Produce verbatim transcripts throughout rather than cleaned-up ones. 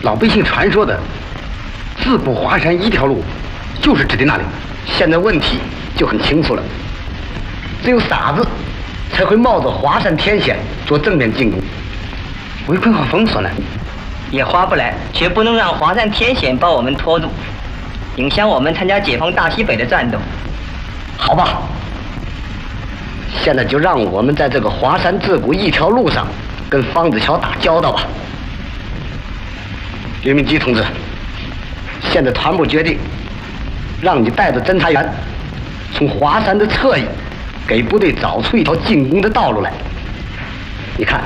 老百姓传说的自古华山一条路，就是指的那里。现在问题就很清楚了，只有傻子才会冒着华山天险做正面进攻。围困和封锁呢， 也划不来，绝不能让华山天险把我们拖住，影响我们参加解放大西北的战斗。 好吧，现在就让我们在这个华山自古一条路上跟方子桥打交道吧。刘明基同志，现在团部决定让你带着侦察员从华山的侧翼给部队找出一条进攻的道路来。你看，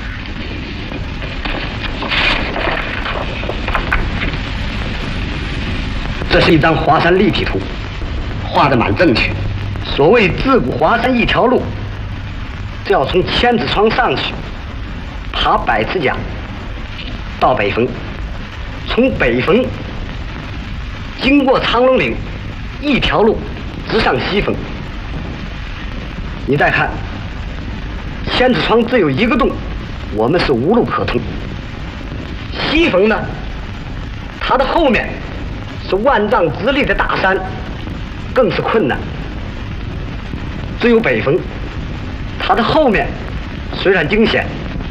这是一张华山立体图，画得蛮正确。所谓自古华山一条路，只要从千子窗上去，爬百尺甲到北峰，从北峰经过长龙岭，一条路直上西峰。你再看，千子窗只有一个洞，我们是无路可通。西峰呢，它的后面是万丈直立的大山，更是困难。只有北峰，它的后面虽然惊险，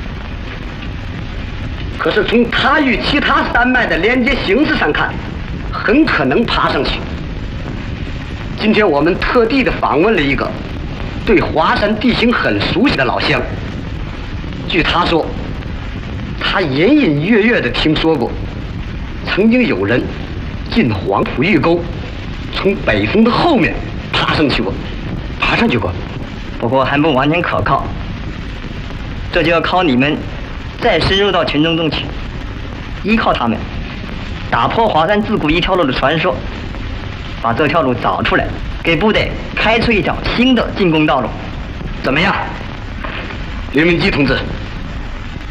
可是从它与其他山脉的连接形势上看，很可能爬上去。今天我们特地的访问了一个对华山地形很熟悉的老乡，据他说，他隐隐约约的听说过，曾经有人进黄埔峪沟，从北峰的后面爬上去过。爬上去过， 不过还不完全可靠，这就要靠你们再深入到群众中去，依靠他们打破华山自古一条路的传说，把这条路找出来，给部队开出一条新的进攻道路，怎么样？ 刘明基同志，